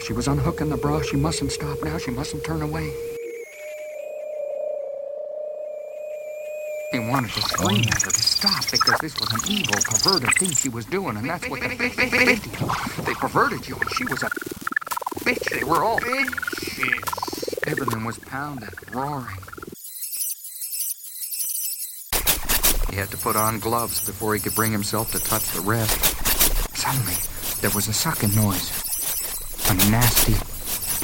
She was unhooking the bra. She mustn't stop now. She mustn't turn away. He wanted to scream at her to stop because this was an evil, perverted thing she was doing, and that's what they perverted you, and she was a bitch. They were all bitches. Everything was pounding, roaring. He had to put on gloves before he could bring himself to touch the rest. Suddenly, there was a sucking noise. A nasty,